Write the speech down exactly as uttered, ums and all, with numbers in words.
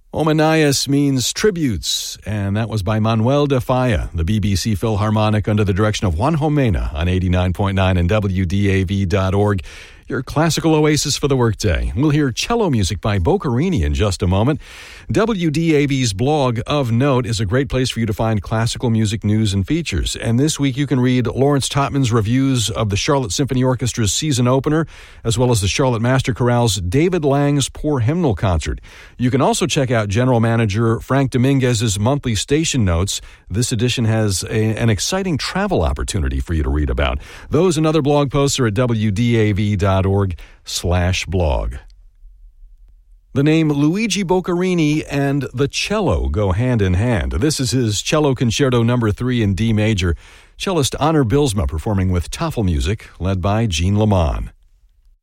Homenayes means tributes, and that was by Manuel de Falla, the B B C Philharmonic under the direction of Juan Jomena on eighty-nine point nine and W D A V dot org. Your classical oasis for the workday. We'll hear cello music by Boccherini in just a moment. W D A V's blog of note is a great place for you to find classical music news and features. And this week you can read Lawrence Totman's reviews of the Charlotte Symphony Orchestra's season opener, as well as the Charlotte Master Chorale's David Lang's Poor Hymnal Concert. You can also check out General Manager Frank Dominguez's monthly station notes. This edition has a, an exciting travel opportunity for you to read about. Those and other blog posts are at W D A V dot org slash blog. The name Luigi Boccherini and the cello go hand in hand. This is his Cello Concerto number three in D major. Cellist Honor Bylsma performing with Tafelmusik, led by Jean Lamont.